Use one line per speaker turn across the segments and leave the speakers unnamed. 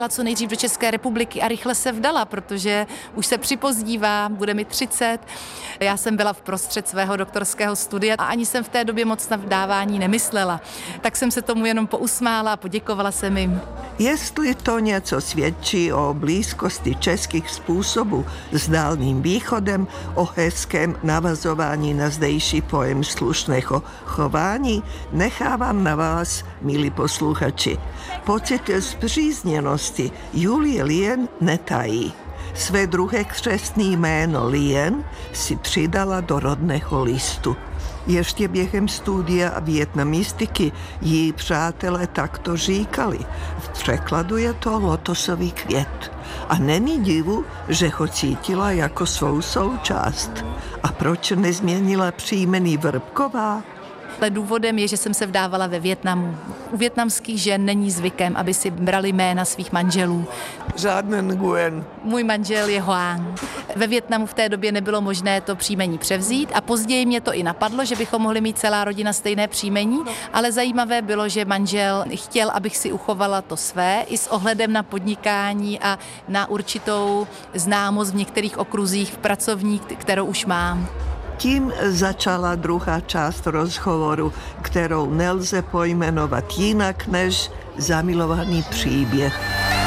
Co nejdřív do České republiky a rychle se vdala, protože už se připozdívá, bude mi 30. Já jsem byla vprostřed svého doktorského studia a ani jsem v té době moc na vdávání nemyslela. Tak jsem se tomu jenom pousmála a poděkovala jsem jim.
Jestli to něco svědčí o blízkosti českých způsobů s Dálným východem, o hezkém navazování na zdejší pojem slušného chování, nechávám na vás, milí posluchači. Pocit spřízněnosti Julie Lien netají. Své druhé křestné jméno Lien si přidala do rodného listu. Ještě během studia vietnamistiky jí přátelé takto říkali. V překladu je to lotosový květ. A není divu, že ho cítila jako svou součást. A proč nezměnila příjmení Vrbková?
Ale důvodem je, že jsem se vdávala ve Vietnamu. U vietnamských žen není zvykem, aby si brali jména svých manželů.
Žádný Nguyen.
Můj manžel je Hoang. Ve Vietnamu v té době nebylo možné to příjmení převzít a později mě to i napadlo, že bychom mohli mít celá rodina stejné příjmení, ale zajímavé bylo, že manžel chtěl, abych si uchovala to své i s ohledem na podnikání a na určitou známost v některých okruzích pracovních, kterou už mám.
Tím začala druhá část rozhovoru, kterou nelze pojmenovat jinak než zamilovaný příběh.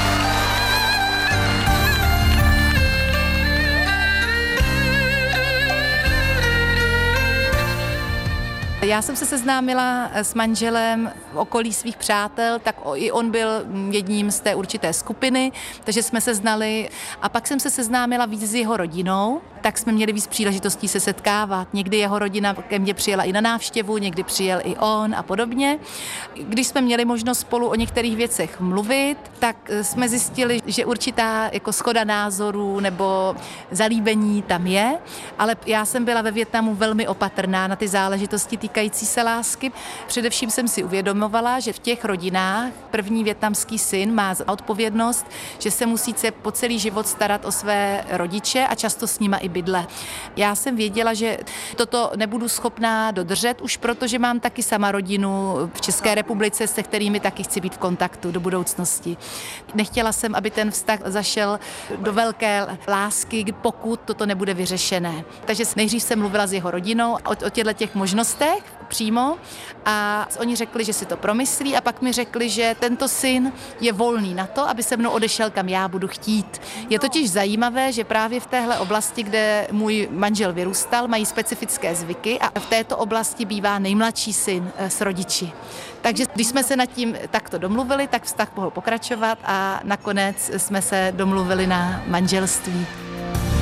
Já jsem se seznámila s manželem v okolí svých přátel, tak i on byl jedním z té určité skupiny, takže jsme se znali a pak jsem se seznámila víc s jeho rodinou, tak jsme měli víc příležitostí se setkávat. Někdy jeho rodina ke mně přijela i na návštěvu, někdy přijel i on a podobně. Když jsme měli možnost spolu o některých věcech mluvit, tak jsme zjistili, že určitá jako shoda názorů nebo zalíbení tam je, ale já jsem byla ve Vietnamu velmi opatrná na ty záležitosti týkající se lásky. Především jsem si uvědomovala, že v těch rodinách první vietnamský syn má odpovědnost, že se musí po celý život starat o své rodiče a často s nima i bydlet. Já jsem věděla, že toto nebudu schopná dodržet, už protože mám taky sama rodinu v České republice, se kterými taky chci být v kontaktu do budoucnosti. Nechtěla jsem, aby ten vztah zašel do velké lásky, pokud toto nebude vyřešené. Takže nejdřív jsem mluvila s jeho rodinou o těchto možnostech přímo a oni řekli, že si to promyslí a pak mi řekli, že tento syn je volný na to, aby se mnou odešel, kam já budu chtít. Je totiž zajímavé, že právě v téhle oblasti, kde můj manžel vyrůstal, mají specifické zvyky a v této oblasti bývá nejmladší syn s rodiči. Takže když jsme se nad tím takto domluvili, tak vztah mohl pokračovat a nakonec jsme se domluvili na manželství.